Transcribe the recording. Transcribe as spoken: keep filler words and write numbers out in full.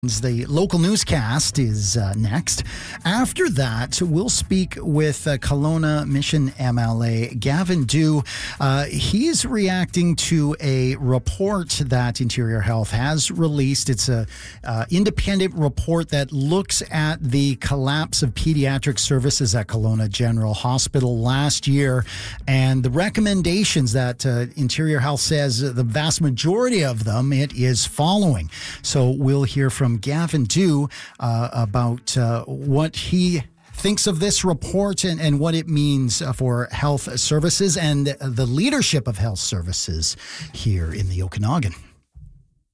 The local newscast is uh, next. After that, we'll speak with uh, Kelowna Mission M L A Gavin Dew. Uh, he's reacting to a report that Interior Health has released. It's a uh, independent report that looks at the collapse of pediatric services at Kelowna General Hospital last year and the recommendations that uh, Interior Health says the vast majority of them it is following. So we'll hear from Gavin Dew uh, about uh, what he thinks of this report and, and what it means for health services and the leadership of health services here in the Okanagan.